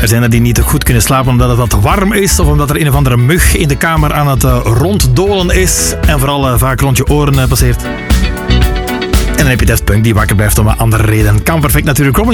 Er zijn er die niet goed kunnen slapen omdat het wat warm is of omdat er een of andere mug in de kamer aan het ronddolen is en vooral vaak rond je oren passeert. En dan heb je Daft Punk die wakker blijft om een andere reden. Kan perfect natuurlijk.